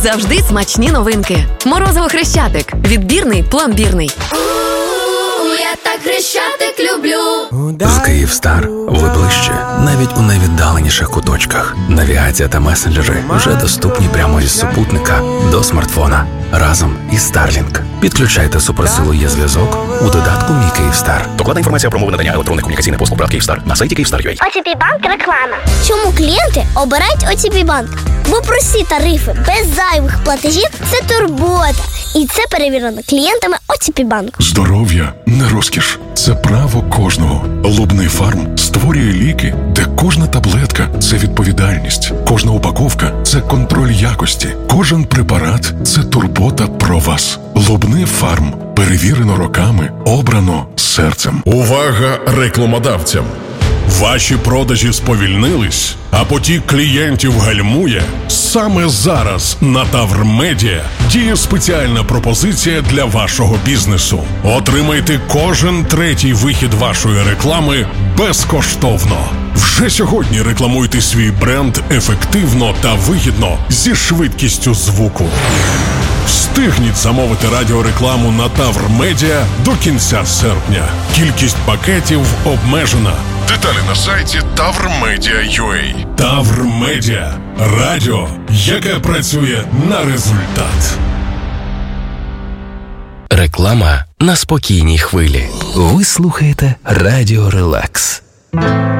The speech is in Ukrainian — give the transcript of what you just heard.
Завжди смачні новинки. Морозиво Хрещатик. Відбірний, пломбірний. Я так Хрещатик люблю. З Київстар ви ближче, навіть у найвіддаленіших куточках. Навігація та месенджери вже доступні прямо із супутника до смартфона. Разом із Starlink. Підключайте суперсилу є-зв'язок у додатку «Мій Київстар». Докладна інформація про умови надання електронних комунікаційних послуг ПРАТ Київстар на сайті Київстар.ua. OTP Bank реклама. Чому клієнти обирають OTP Bank? Бо прості тарифи без зайвих платежів – це турбота. І це перевірено клієнтами OTP Bank. Здоров'я не розкіш. Це право кожного. Лубний фарм створює ліки, де кожна таблетка – це відповідальність. Кожна упаковка – це контроль якості. Кожен препарат – це турбота про вас. Лубний фарм. Перевірено роками, обрано серцем. Увага рекламодавцям! Ваші продажі сповільнились, а потік клієнтів гальмує? Саме зараз на Тавр Медіа діє спеціальна пропозиція для вашого бізнесу. Отримайте кожен третій вихід вашої реклами безкоштовно. Вже сьогодні рекламуйте свій бренд ефективно та вигідно зі швидкістю звуку. Встигніть замовити радіорекламу на Тавр Медіа до кінця серпня. Кількість пакетів обмежена. Деталі на сайті tavrmedia.ua. Тавр Медіа. Радіо, яке працює на результат. Реклама на спокійній хвилі. Ви слухаєте Радіо Релакс.